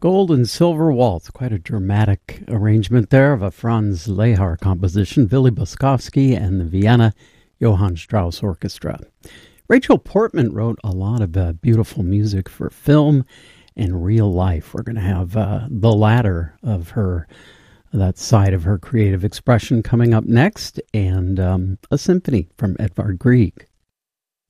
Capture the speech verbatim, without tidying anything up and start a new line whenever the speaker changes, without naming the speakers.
Gold and Silver Waltz, quite a dramatic arrangement there of a Franz Lehar composition, Willy Boskovsky and the Vienna Johann Strauss Orchestra. Rachel Portman wrote a lot of uh, beautiful music for film and real life. We're going to have uh, the latter of her, that side of her creative expression coming up next, and um, a symphony from Edvard Grieg.